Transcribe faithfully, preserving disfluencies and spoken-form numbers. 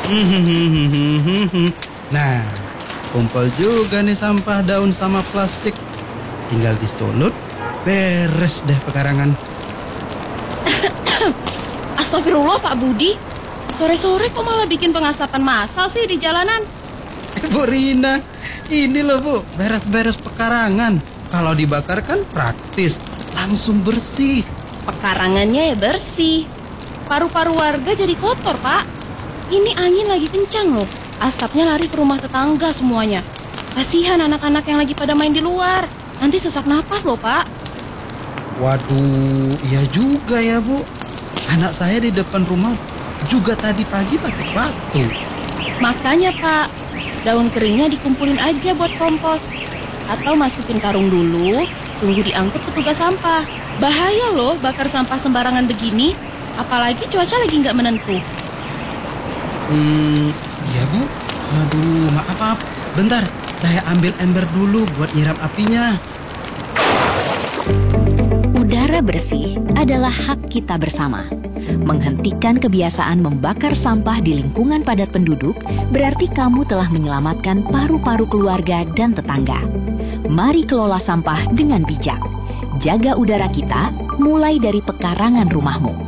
Nah, kumpul juga nih sampah daun sama plastik. Tinggal disulut, beres deh pekarangan. Astagfirullah Pak Budi, sore-sore kok malah bikin pengasapan massal sih di jalanan? Bu Rina, ini loh Bu, beres-beres pekarangan. Kalau dibakar kan praktis, langsung bersih. Pekarangannya ya bersih, paru-paru warga jadi kotor Pak. Ini angin lagi kencang loh, asapnya lari ke rumah tetangga semuanya. Kasihan anak-anak yang lagi pada main di luar, nanti sesak napas loh Pak. Waduh, iya juga ya Bu. Anak saya di depan rumah juga tadi pagi pakai batu. Makanya Pak, daun keringnya dikumpulin aja buat kompos. Atau masukin karung dulu, tunggu diangkut petugas sampah. Bahaya loh bakar sampah sembarangan begini, apalagi cuaca lagi nggak menentu. Hmm, iya Bu. Aduh, maaf, maaf. Bentar, saya ambil ember dulu buat nyiram apinya. Udara bersih adalah hak kita bersama. Menghentikan kebiasaan membakar sampah di lingkungan padat penduduk berarti kamu telah menyelamatkan paru-paru keluarga dan tetangga. Mari kelola sampah dengan bijak. Jaga udara kita mulai dari pekarangan rumahmu.